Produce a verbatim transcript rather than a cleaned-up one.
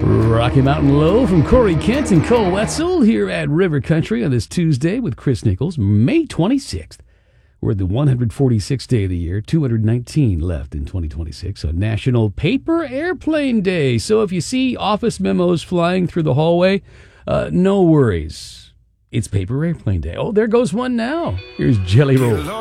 Rocky Mountain Low from Corey Kent and Cole Wetzel here at River Country on this Tuesday with Chris Nichols, May twenty-sixth. We're at the one hundred forty-sixth day of the year, two hundred nineteen left in twenty twenty-six, so National Paper Airplane Day. So if you see office memos flying through the hallway, uh, no worries. It's Paper Airplane Day. Oh, there goes one now. Here's Jelly Roll.